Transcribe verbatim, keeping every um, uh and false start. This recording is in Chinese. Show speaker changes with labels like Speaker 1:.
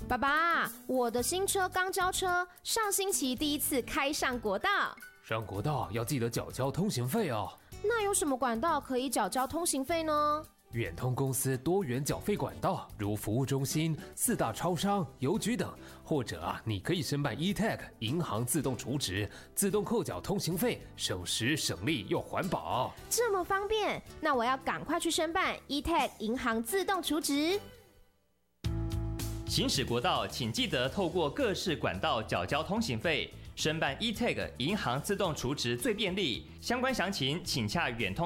Speaker 1: 爸爸，我的新车刚交车，上星期第一次开上国道。
Speaker 2: 上国道要记得缴交通行费哦。
Speaker 1: 那有什么管道可以缴交通行费呢？
Speaker 2: 远通公司多元缴费管道，如服务中心、四大超商、邮局等，或者啊，你可以申办 E T A G 银行自动储值，自动扣缴通行费，省时省力又环保。
Speaker 1: 这么方便，那我要赶快去申办 E T A G 银行自动储值。
Speaker 3: 行驶国道，请记得透过各式管道缴交通行费，申办 E T A G 银行自动储值最便利。相关详情请洽远通。